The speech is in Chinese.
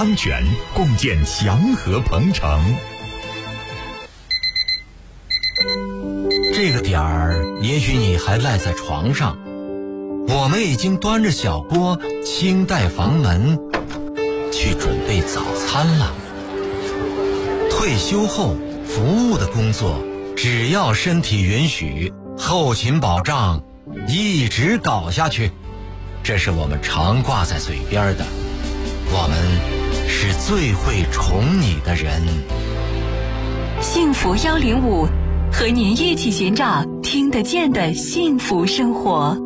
安全，共建祥和鹏城。 这个点儿，也许你还赖在床上，我们已经端着小锅，轻带房门，去准备早餐了。退休后服务的工作，只要身体允许，后勤保障一直搞下去，这是我们常挂在嘴边的。我们是最会宠你的人。 幸福105，和您一起寻找听得见的幸福生活。